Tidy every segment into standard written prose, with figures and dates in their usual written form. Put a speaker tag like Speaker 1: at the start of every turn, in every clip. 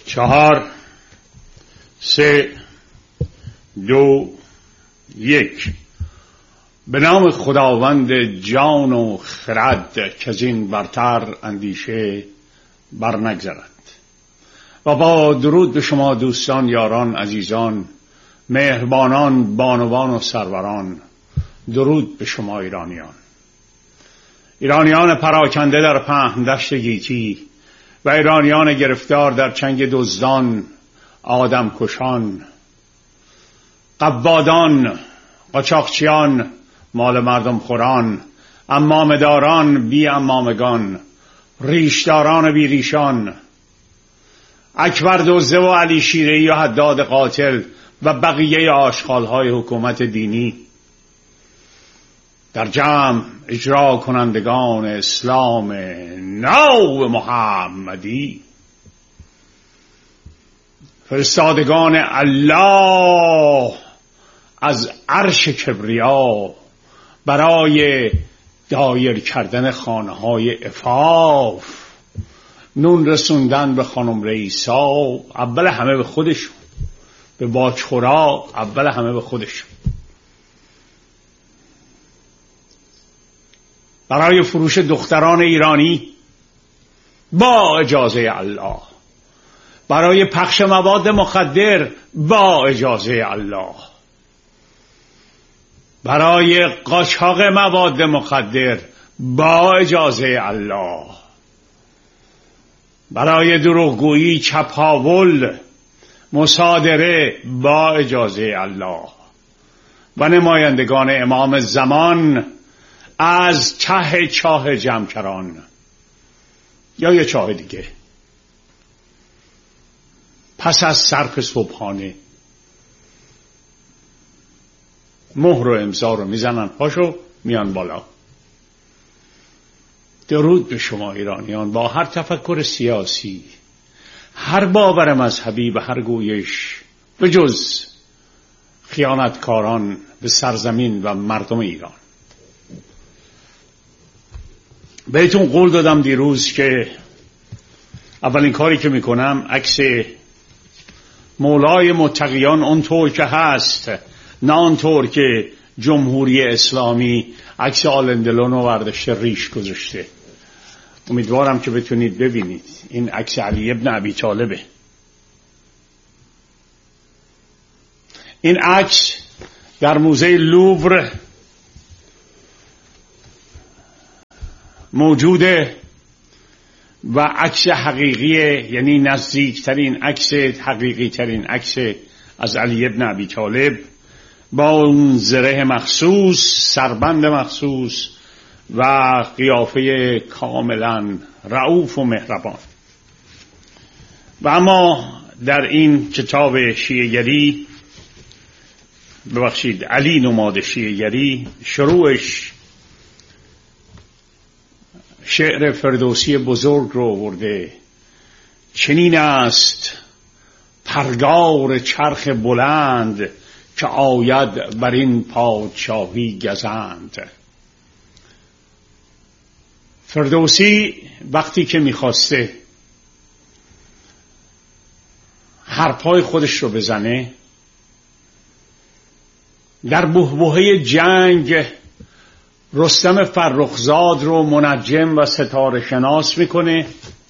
Speaker 1: 4 3 2 1. به نام خداوند جان و خرد که از این برتر اندیشه بر نگذرد. و با درود به شما دوستان، یاران، عزیزان، مهربانان، بانوان و سروران، درود به شما ایرانیان پراکنده در پهن دشت گیتی و ایرانیان گرفتار در چنگ دزدان، آدم کشان، قبادان، قاچاقچیان، مال مردم خوران، امامداران بی امامگان، ریشداران بی ریشان، اکبر دزده و علی شیره‌ای و حداد قاتل و بقیه آشغال‌های حکومت دینی، در جمع اجرا کنندگان اسلام نو محمدی، فرستادگان الله از عرش کبریا برای دایر کردن خانه‌های عفاف، نون رسوندن به خانم رئیسا، اول همه به خودشون، به باجخورا اول همه به خودشون، برای فروش دختران ایرانی با اجازه الله، برای پخش مواد مخدر با اجازه الله، برای قاچاق مواد مخدر با اجازه الله، برای دروغگویی، چپاول، مصادره با اجازه الله و نمایندگان امام زمان از ته چاه جمکران یا یه چاه دیگه پس از صرف صبحانه مهر و امضا رو میزنن، پاشو میان بالا. درود به شما ایرانیان، با هر تفکر سیاسی، هر باور مذهبی و هر گویش، به جز خیانتکاران به سرزمین و مردم ایران. بهتون قول دادم دیروز که اولین کاری که میکنم عکس مولای متقیان اونطور که هست، نه اونطور که جمهوری اسلامی عکس آلندلون رو برداشته ریش گذاشته. امیدوارم که بتونید ببینید. این عکس علی ابن ابی طالبه. این عکس در موزه لوور موجوده و عکس حقیقیه، یعنی نزدیکترین عکس، حقیقی ترین عکس از علی ابن ابی طالب با اون زره مخصوص، سربند مخصوص و قیافه کاملا رؤوف و مهربان. و اما در این کتاب شیعه‌گری، ببخشید علی نماد شیعه‌گری، شروعش شعر فردوسی بزرگ رو آورده: چنین است پرگار چرخ بلند که آید بر این پادشاهی گزند. فردوسی وقتی که میخواسته حرفای خودش رو بزنه، در بحبوحه جنگ رستم فرخزاد رو منجم و ستاره شناس میکنه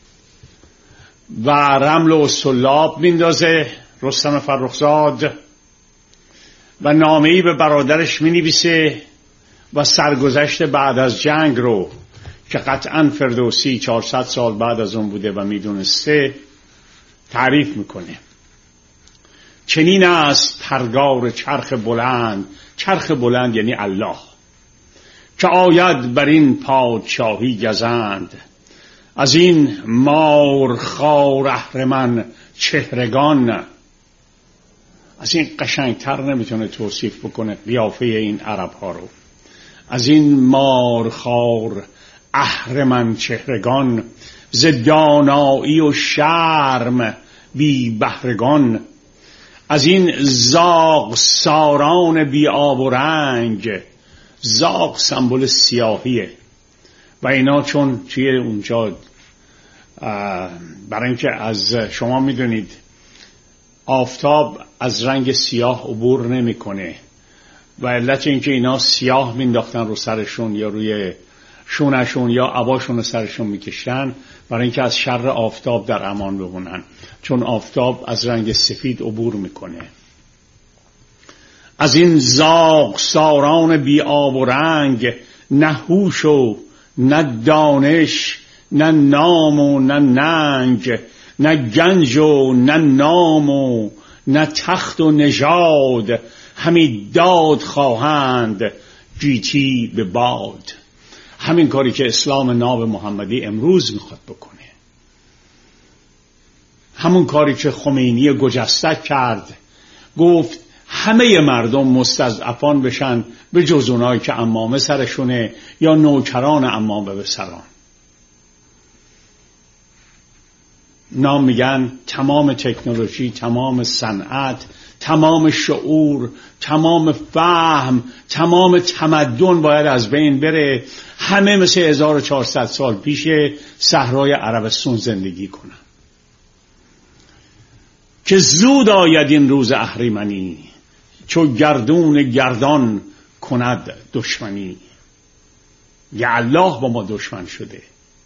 Speaker 1: و رمل و سلاب میندازه رستم فرخزاد و نامه‌ای به برادرش مینویسه و سرگذشت بعد از جنگ رو که قطعاً فردوسی 400 سال بعد از اون بوده و میدونسته تعریف میکنه. چنین است پرگار چرخ بلند، چرخ بلند یعنی الله، که آید بر این پادشاهی گزند. از این مارخوار اهرمن چهرگان، از این قشنگتر نمیتونه توصیف بکنه قیافه این عرب ها رو. از این مارخوار اهرمن چهرگان، ز دانایی و شرم بی بهرگان. از این زاغ ساران بی آب و رنگ، زاغ سمبل سیاهیه و اینا چون توی اونجا برای اینکه از شما میدونید آفتاب از رنگ سیاه عبور نمیکنه و علت اینکه اینا سیاه مینداختن رو سرشون یا روی شونشون یا عباشون رو سرشون میکشتن برای اینکه از شر آفتاب در امان بمونن، چون آفتاب از رنگ سفید عبور میکنه. از این زاغ ساران بی آب و رنگ، نه هوش و نه دانش، نه نام و نه ننگ، نه گنج و نه نام و نه تخت و نژاد، همی داد خواهند گیتی به باد. همین کاری که اسلام ناب محمدی امروز میخواد بکنه، همون کاری که خمینی گجسته کرد، گفت همه مردم مستضعفان بشن به جز اونایی که عمامه سرشونه یا نوکران عمامه به سران. نام میگن تمام تکنولوژی، تمام صنعت، تمام شعور، تمام فهم، تمام تمدن باید از بین بره، همه مثل 1400 سال پیش صحرای عربستان زندگی کنن. که زود آید این روز اهریمنی، چو گردون گردان کند دشمنی. یا الله با ما دشمن شده.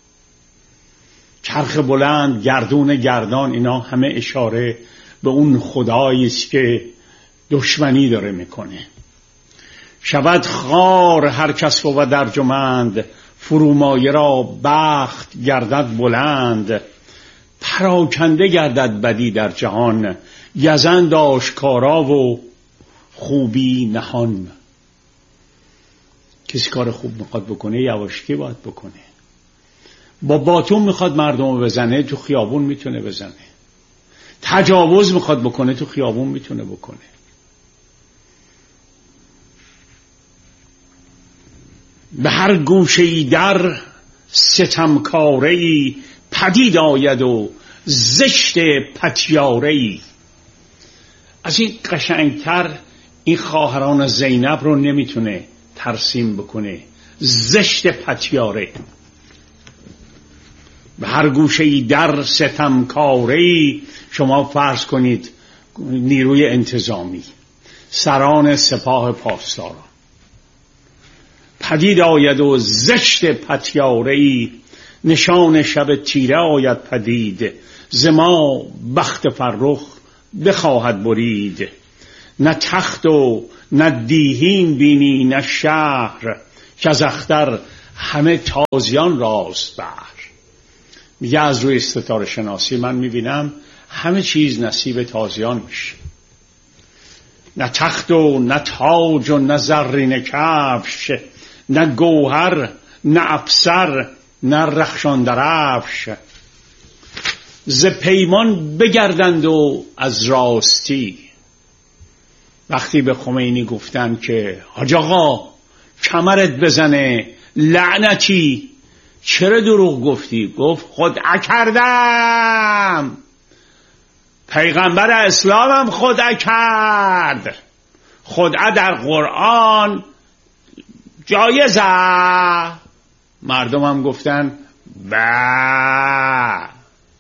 Speaker 1: چرخ بلند، گردون گردان، اینا همه اشاره به اون خدایی است که دشمنی داره میکنه. شود خار هر کس بود ارجمند، فرومایه را بخت گردد بلند. پراکنده گردد بدی در جهان، گزند آشکارا و خوبی نهان. کسی کار خوب میخواد بکنه یواشکی باید بکنه. با باتون میخواد مردم رو بزنه، تو خیابون میتونه بزنه. تجاوز میخواد بکنه، تو خیابون میتونه بکنه. به هر گوشه‌ای در ستمکاره‌ای، پدید آید و زشت پتیاره‌ای. از این قشنگتر این خواهران زینب رو نمیتونه ترسیم بکنه. زشت پتیاره. به هر گوشه‌ای در ستمکاره‌ای. شما فرض کنید نیروی انتظامی، سران سپاه پاسداران، پدید آید و زشت پتیاره‌ای. نشان شب تیره آید پدید، ز ما بخت فرخ بخواهد برید. نه تخت و نه دیهیم بینی نه شهر، که از اختر همه تازیان راست بر. میگه از روی ستاره شناسی من میبینم همه چیز نصیب تازیان میشه. نه تخت و نه تاج و نه زرین کفش، نه گوهر نه افسر نه رخشان درفش. ز پیمان بگردند و از راستی. وقتی به خمینی گفتن که حاج آقا کمرت بزنه لعنتی، چرا دروغ گفتی؟ گفت خدعه کردم، پیغمبر اسلامم خدعه کرد. خدعه در قرآن جایزه. مردم هم گفتن با.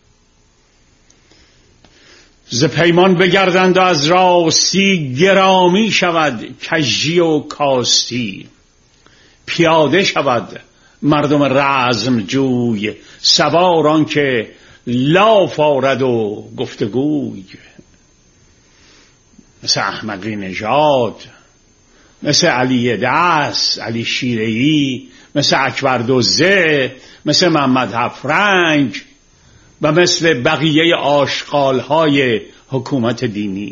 Speaker 1: ز پیمان بگردند و از راستی، گرامی شود کژی و کاستی. پیاده شود مردم رزم جوی، سواران که لاف آرد و گفتگوی. مثل احمقی نژاد، مثل علی دست، علی شیره‌ای، مثل اکبر دزده، مثل محمد هفرنگ و مثل بقیه آشغال‌های حکومت دینی.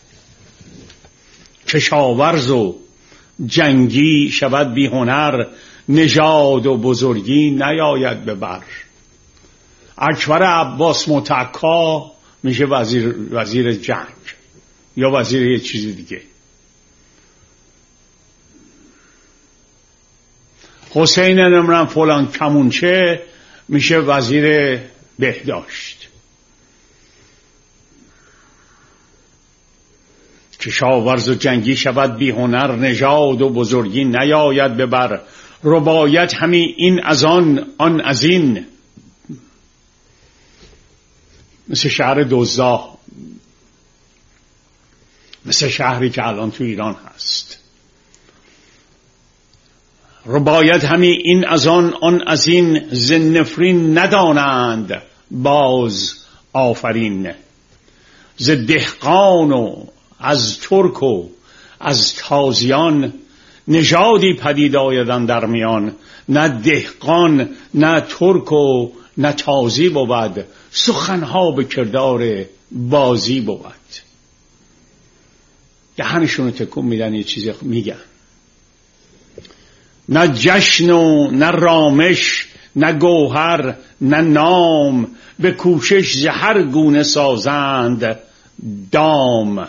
Speaker 1: کشاورز و جنگی شود بی هنر، نژاد و بزرگی نیاید به بر. اکبر عباس متکا میشه وزیر جنگ یا وزیر یه چیزی دیگه. حسین نمرن فلان کمونچه میشه وزیر بهداشت. کشاورز و جنگی شود بی هنر، نژاد و بزرگی نیاید به بر. ربایت همی این از آن از این، مثل شهر دزدا، مثل شهری که الان تو ایران هست. رباید همی این از آن از این، ز نفرین ندانند باز آفرین. ز دهقان و از ترک و از تازیان، نژادی پدید آیدن در میان. نه دهقان نه ترک و نه تازی بود، سخنها به کردار بازی بود. دهنشونو تکون میدن، یه چیزی میگن. نه جشن و نه رامش، نه گوهر نه نام، به کوشش ز هر گونه سازند دام.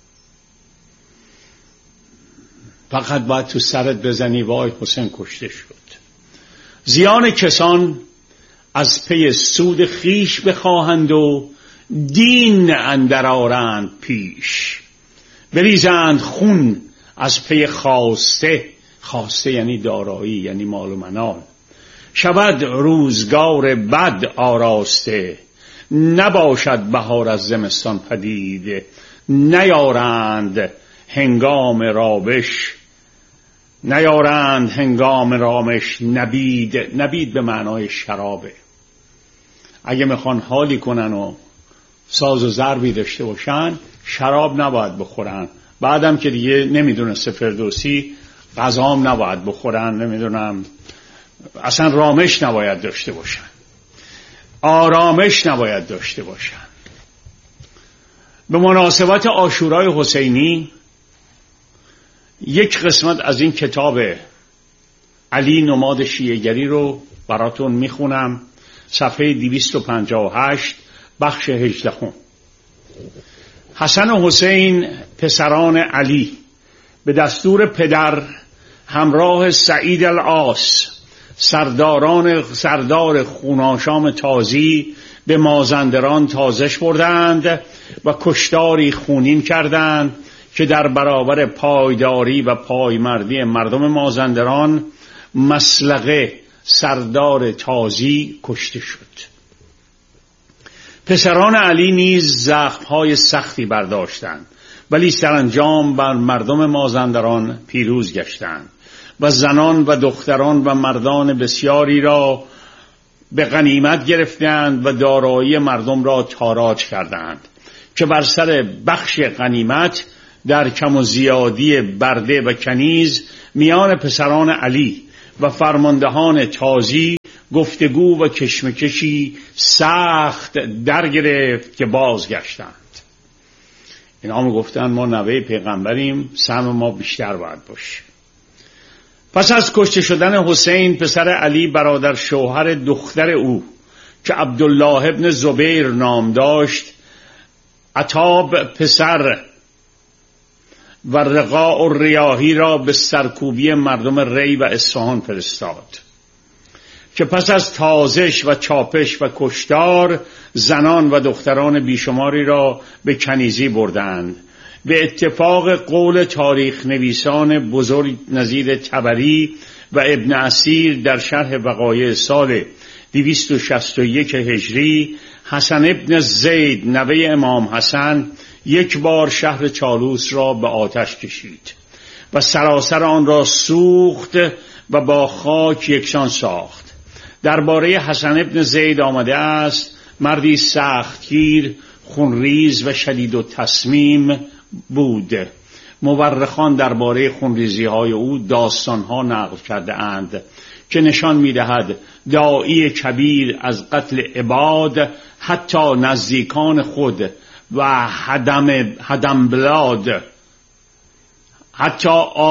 Speaker 1: فقط باید تو سرت بزنی وای حسین کشته شد. زیان کسان از پی سود خیش بخواهند و دین اندر آرند پیش. بریزند خون از پی خواسته، خواسته یعنی دارایی، یعنی مال و منال. شود روزگار بد آراسته، نباشد بهار از زمستان پدید. نیارند هنگام رامش، نیارند هنگام رامش نبید. نبید به معنای شرابه. اگه میخوان حالی کنن و ساز و ضربی داشته باشن، شراب نباید بخورن. بعدم که دیگه نمیدونسته فردوسی، غذام نباید بخورن، نمیدونم اصلا رامش نباید داشته باشن، آرامش نباید داشته باشن. به مناسبت عاشورای حسینی یک قسمت از این کتاب علی نماد شیعه‌گری رو براتون میخونم. صفحه 258 بخش 18. حسن و حسین پسران علی به دستور پدر همراه سعید العاص سردار خوناشام تازی به مازندران تازش بردند و کشتاری خونین کردند که در برابر پایداری و پایمردی مردم مازندران مسلقه سردار تازی کشته شد. پسران علی نیز زخمهای سختی برداشتند، ولی سرانجام بر مردم مازندران پیروز گشتند و زنان و دختران و مردان بسیاری را به غنیمت گرفتند و دارایی مردم را تاراج کردند که بر سر بخش غنیمت در کم و زیادی برده و کنیز میان پسران علی و فرماندهان تازی گفتگو و کشمکشی سخت در گرفت که بازگشتند. اینا هم گفتن ما نوه پیغمبریم، سهم ما بیشتر باید باشه. پس از کشته شدن حسین پسر علی برادر شوهر دختر او که عبدالله ابن زبیر نام داشت، عتاب پسر و رقاع و ریاحی را به سرکوبی مردم ری و اصفهان فرستاد که پس از تازش و چاپش و کشتار زنان و دختران بیشماری را به کنیزی بردند. به اتفاق قول تاریخ نویسان بزرگ نظیر طبری و ابن اسیر در شرح وقایع سال 261 هجری، حسن ابن زید نوه امام حسن یک بار شهر چالوس را به آتش کشید و سراسر آن را سوخت و با خاک یکسان ساخت. درباره حسن ابن زید آمده است: مردی سختگیر، خونریز و شدید و تصمیم بود. مورخان درباره خونریزی های او داستان ها نقل کرده اند که نشان می دهد داعی کبیر از قتل عباد حتی نزدیکان خود و هدم بلاد، حتی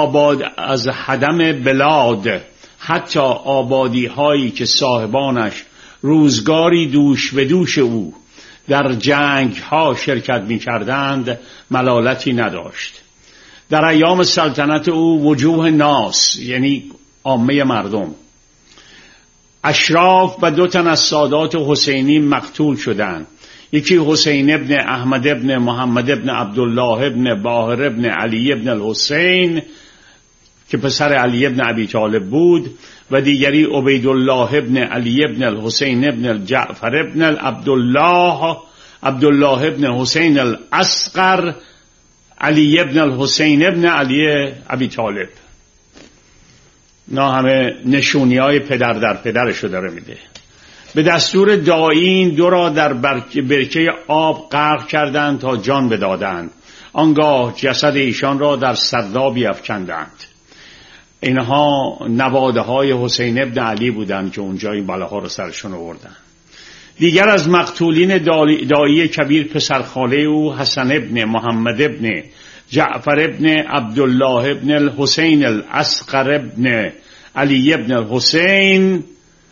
Speaker 1: حتی آبادی هایی که صاحبانش روزگاری دوش به دوش او در جنگ ها شرکت می کردند ملالتی نداشت. در ایام سلطنت او وجوه ناس یعنی عامه مردم، اشراف و 2 تن از سادات حسینی مقتول شدند. یکی حسین ابن احمد ابن محمد ابن عبدالله ابن باهر ابن علی ابن الحسین که پسر علی ابن ابی طالب بود و دیگری عبیدالله ابن علی ابن الحسین ابن جعفر ابن عبدالله عبدالله ابن حسین الاصغر، علی ابن الحسین ابن علی ابی طالب. اینا همه نشونی های پدر در پدرشو داره میده. به دستور داعی این دو را در برکه آب غرق کردند تا جان بدادند. آنگاه جسد ایشان را در سردابی افکندند. اینها نواده های حسین ابن علی بودند که اونجا این بلاها رو سرشون آوردن. دیگر از مقتولین داعی کبیر پسرخاله او حسن ابن محمد ابن جعفر ابن عبدالله ابن الحسین الاصغر ابن علی ابن الحسین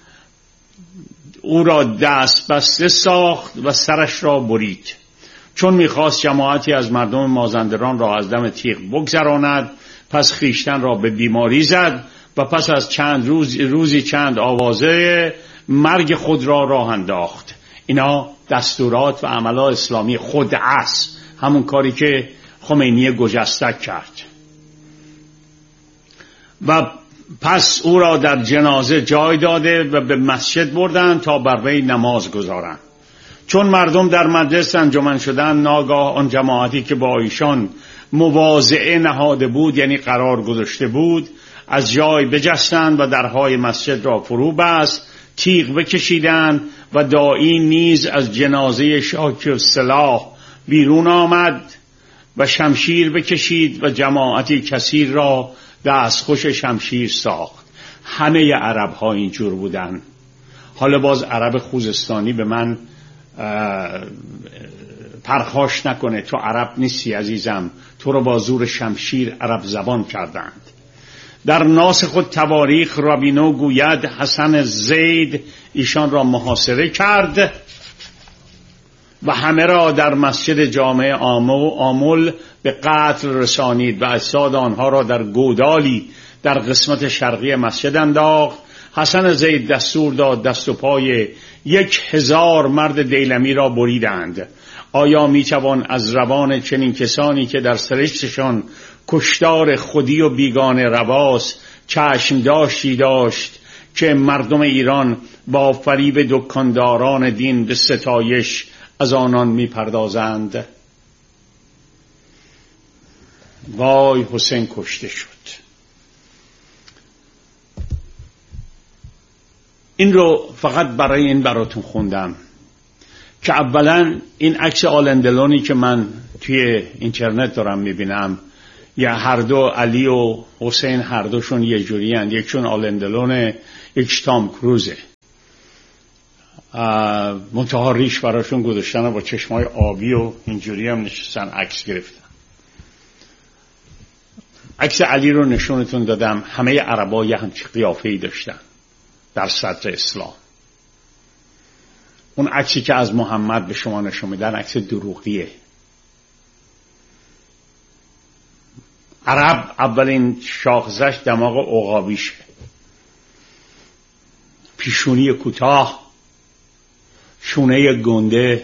Speaker 1: او را دست بسته ساخت و سرش را برید. چون میخواست جماعتی از مردم مازندران را از دم تیغ بگذراند، پس خویشتن را به بیماری زد و پس از چند روزی چند آوازه مرگ خود را راه انداخت. اینا دستورات و عملات اسلامی خود است، همون کاری که خمینی گجستک کرد. و پس او را در جنازه جای داده و به مسجد بردن تا بر وی نماز گذارند. چون مردم در مجلس انجمن شدند، ناگاه آن جماعتی که با ایشان مواضعه نهاده بود، یعنی قرار گذاشته بود، از جای بجستند و درهای مسجد را فرو بست، تیغ بکشیدند و داعی نیز از جنازه شاکی السلاح بیرون آمد و شمشیر بکشید و جماعتی کثیر را دستخوش شمشیر ساخت. همه عرب ها اینجور بودن. حالا باز عرب خوزستانی به من پرخاش نکنه، تو عرب نیستی عزیزم، تو رو با زور شمشیر عرب زبان کردند. در ناسخ التواریخ رابینو گوید حسن زید ایشان را محاصره کرد و همه را در مسجد جامع آمل به قتل رسانید و اجساد آنها را در گودالی در قسمت شرقی مسجد انداخت. حسن زید دستور داد دست و پای 1000 مرد دیلمی را بریدند. آیا میتوان از روان چنین کسانی که در سرشتشان کشتار خودی و بیگانه رواست چشم داشت که مردم ایران با فریب دکانداران دین به ستایش از آنان میپردازند؟ وای حسین کشته شد. این رو فقط برای این براتون خوندم که اولا این عکس آلندلونی که من توی اینترنت دارم میبینم، یا هر دو علی و حسین هر دوشون یه جوری هستند، یکشون آلندلونه، یکش تام کروزه. منتها ریش براشون گذاشتن و با چشمای آبی و اینجوری هم نشستن عکس گرفتن. عکس علی رو نشونتون دادم. همه عربا یه همچین قیافه‌ای داشتن در صدر اسلام. اون عکسی که از محمد به شما نشون میدن عکس دروغیه. عرب اولین شاخصش دماغ عقابیشه، پیشونی کوتاه، شونه گنده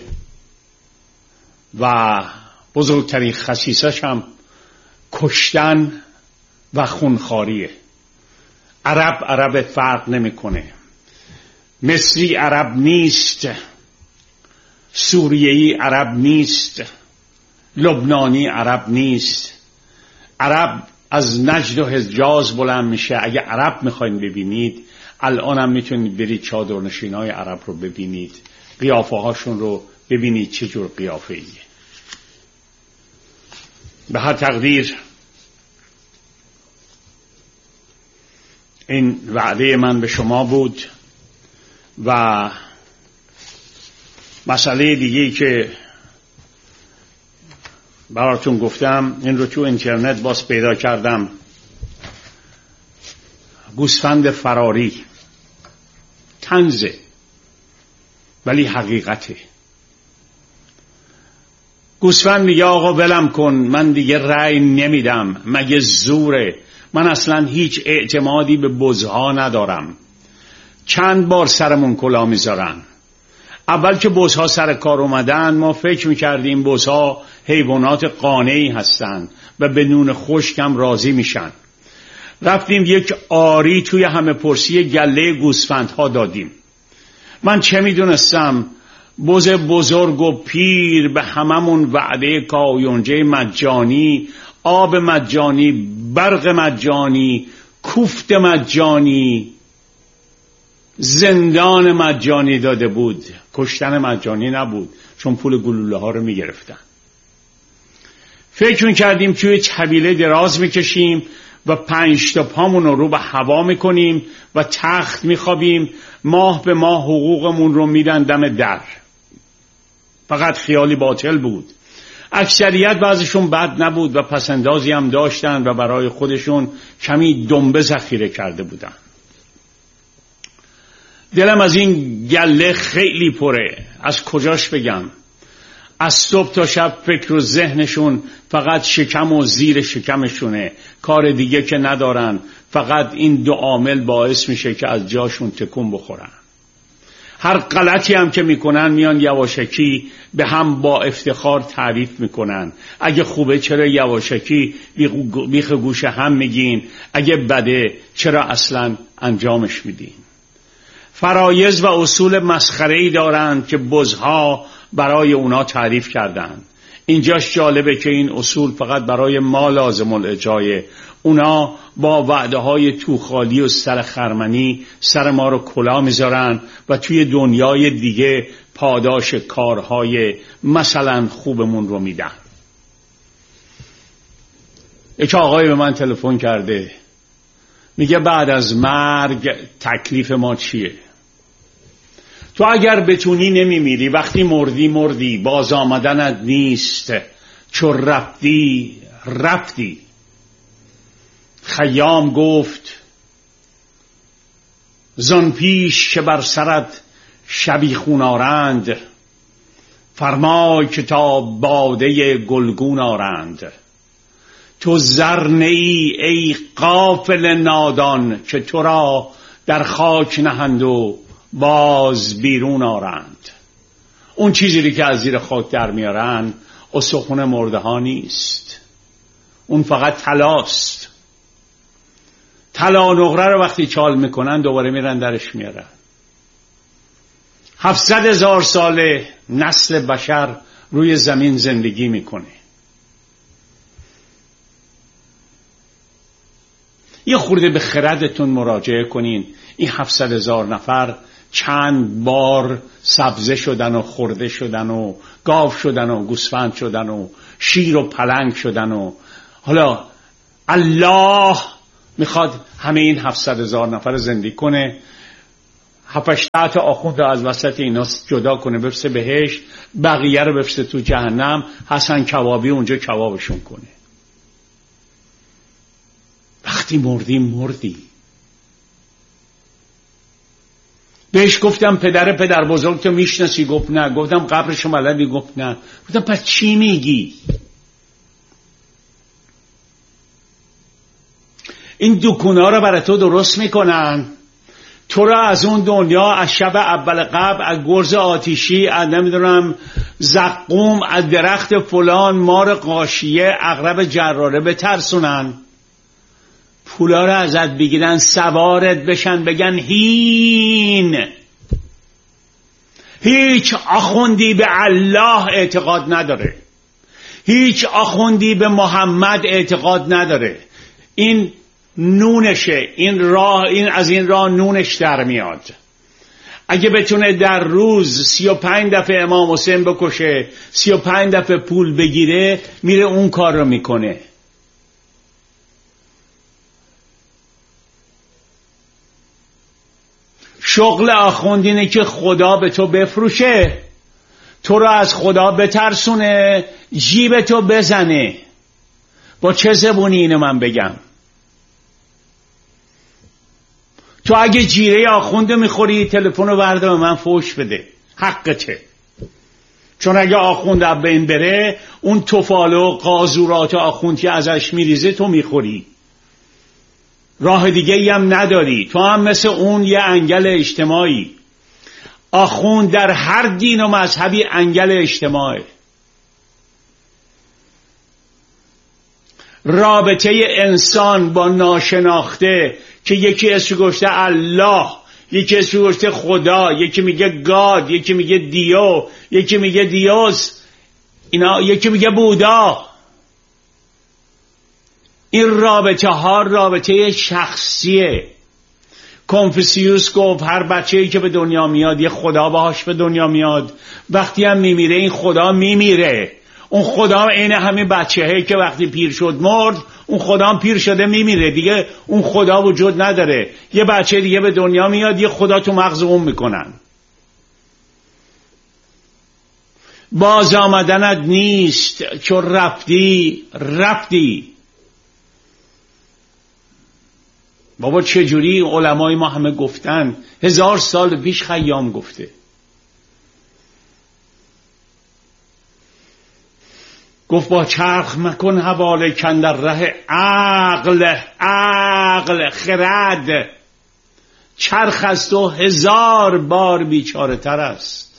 Speaker 1: و بزرگترین خصیصش هم کشتن و خونخواریه. عرب فرق نمیکنه. مصری عرب نیست، سوریه‌ای عرب نیست، لبنانی عرب نیست. عرب از نجد و حجاز بلند میشه. اگه عرب میخواین ببینید الان هم میتونید برید چادرنشینای عرب رو ببینید، قیافه هاشون رو ببینید چه جور قیافه ایه. به هر تقدیر این وعده من به شما بود. و مسئله دیگه‌ای که براتون گفتم، این رو تو اینترنت باز پیدا کردم، گوسفند فراری، طنزه ولی حقیقته. گوسفند میگه آقا ولم کن، من دیگه رأی نمیدم، مگه زوره، من اصلا هیچ اعتمادی به بزها ندارم. چند بار سرمون کلا میذارن. اول که بزها سر کار اومدن ما فکر میکردیم بزها حیوانات قانعی هستن و به نون خشکم راضی میشن. رفتیم یک آری توی همه پرسی گله گوسفندها دادیم. من چه میدونستم بز بزرگ و پیر به هممون وعده کایونجه مجانی، آب مجانی، برق مجانی، کوفت مجانی، زندان مجانی داده بود. کشتن مجانی نبود، چون پول گلوله ها رو میگرفتن. فکر میکردیم توی طویله دراز میکشیم و 5 تا پامون رو به هوا میکنیم و تخت میخوابیم، ماه به ماه حقوقمون رو میدن دم در. فقط خیالی باطل بود. اکثریت بعضشون بد نبود و پسندازی هم داشتن و برای خودشون کمی دنبه ذخیره کرده بودن. دلم از این گله خیلی پره. از کجاش بگم؟ از صبح تا شب فکر و ذهنشون فقط شکم و زیر شکمشونه، کار دیگه که ندارن. فقط این 2 عامل باعث میشه که از جاشون تکون بخورن. هر غلطی هم که میکنن میان یواشکی به هم با افتخار تعریف میکنن. اگه خوبه چرا یواشکی بیخ گوش هم میگین؟ اگه بده چرا اصلا انجامش میدین؟ فرایض و اصول مسخره‌ای دارند که بزها برای اونا تعریف کردند. اینجاش جالبه که این اصول فقط برای ما لازم الاجرایه. اونا با وعده های توخالی و سر خرمنی سر ما رو کلا میذارن و توی دنیای دیگه پاداش کارهای مثلا خوبمون رو میدن. یک آقای به من تلفن کرده، میگه بعد از مرگ تکلیف ما چیه؟ تو اگر بتونی نمیمیری، وقتی مردی باز آمدنت نیست، چو رفتی. خیام گفت زان پیش که بر سرت شبیخون آرند، فرمای که تا باده گلگون آرند. تو زر نیی ای غافل نادان، که تو را در خاک نهند و باز بیرون آرند. اون چیزی که از زیر خاک در میارن استخون مرده ها نیست، اون فقط طلاست. طلا نقره رو وقتی چال میکنن دوباره میرن درش میارن. 700,000 ساله نسل بشر روی زمین زندگی میکنه. یه خورده به خردتون مراجعه کنین. این 700,000 نفر چند بار سبزه شدن و خورده شدن و گاو شدن و گوسفند شدن و شیر و پلنگ شدن و حالا الله میخواد همه این 700,000 نفر زندگی کنه. 7-8 آخوند از وسط اینا جدا کنه بفرسته بهشت، بقیه رو بفرسته تو جهنم، حسن کبابی اونجا کبابشون کنه. وقتی مردی. بهش گفتم پدر بزرگ تو میشناسی؟ گفت نه. گفتم قبرشو بلدی؟ گفت نه. گفتم پس چی میگی؟ این دکونا رو برای تو درست میکنن، تو رو از اون دنیا، از شب اول قبل، از گرز آتیشی، از نمیدونم زقوم، از درخت فلان، مار غاشیه، عقرب جراره بترسونن، پولا رو ازت بگیرن، سوارت بشن، بگن هیچ آخوندی به الله اعتقاد نداره، هیچ آخوندی به محمد اعتقاد نداره. این نونشه، این از این راه نونش در میاد. اگه بتونه در روز 35 دفعه امام حسین بکشه، 35 دفعه پول بگیره، میره اون کار رو میکنه. شغل آخوند اینه که خدا به تو بفروشه، تو رو از خدا بترسونه، جیب تو بزنه. با چه زبونی اینو من بگم؟ تو اگه جیره آخوند میخوری، تلفن رو برده به من فوش بده، حقته. چون اگه آخوند از بین بره، اون تفال و قاذورات آخوند که ازش میریزه تو میخوری، راه دیگه ای هم نداری. تو هم مثل اون یه انگل اجتماعی. آخوند در هر دین و مذهبی انگل اجتماعی. رابطه انسان با ناشناخته که یکی اسمش گفته الله، یکی اسمش گذاشته خدا، یکی میگه گاد، یکی میگه دیو، یکی میگه دیوس، اینا یکی میگه بودا. این رابطه ها رابطه شخصیه. کنفوسیوس گفت هر بچه‌ای که به دنیا میاد یه خدا باهاش به دنیا میاد، وقتی هم میمیره این خدا میمیره. اون خدا عین همین بچه‌ای که وقتی پیر شد مرد، اون خدا هم پیر شده میمیره دیگه، اون خدا وجود نداره. یه بچه دیگه به دنیا میاد، یه خدا تو مغز اون میکنن. باز آمدنت نیست، چون رفتی. بابا چجوری علمای ما همه گفتن، 1000 سال پیش خیام گفته. گفت با چرخ مکن حواله کندر ره عقل خرد. چرخ از تو 1000 بار بیچاره تر است.